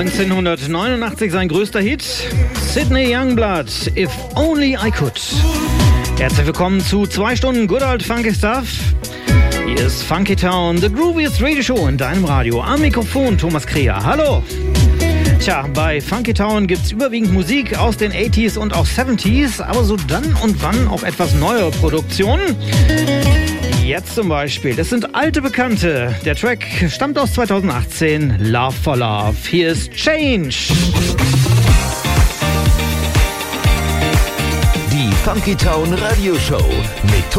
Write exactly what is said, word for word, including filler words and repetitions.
neunzehnhundertneunundachtzig sein größter Hit, Sydney Youngblood, If Only I Could. Herzlich willkommen zu zwei Stunden Good Old Funky Stuff. Hier ist Funky Town, the grooviest Radio Show in deinem Radio. Am Mikrofon Thomas Kreher. Hallo! Tja, bei Funky Town gibt's überwiegend Musik aus den achtziger und auch siebziger, aber so dann und wann auch etwas neuere Produktionen. Jetzt zum Beispiel, das sind alte Bekannte. Der Track stammt aus zweitausendachtzehn, Love for Love. Hier ist Change. Die Funky Town Radio Show mit